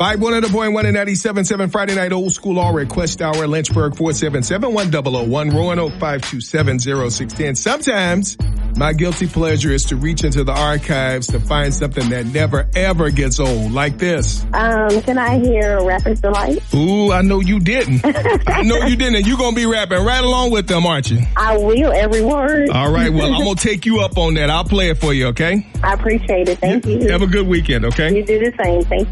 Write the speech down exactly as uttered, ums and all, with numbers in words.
five one zero point one and ninety-seven point seven Friday Night Old School All Request Hour, Lynchburg four seven seven, one zero zero one, Roanoke five two seven, zero six one zero. Sometimes my guilty pleasure is to reach into the archives to find something that never ever gets old, like this. Um, can I hear Rapper's Delight? Ooh, I know you didn't. I know you didn't, and you're going to be rapping right along with them, aren't you? I will, every word. All right, well, I'm going to take you up on that. I'll play it for you, okay? I appreciate it. Thank you. Have a good weekend, okay? You do the same. Thank you.